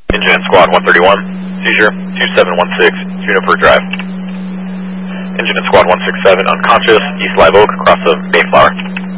Engine and Squad 131, seizure 2716, Juniper Drive. Engine and Squad 167, unconscious, East Live Oak, across the Mayflower.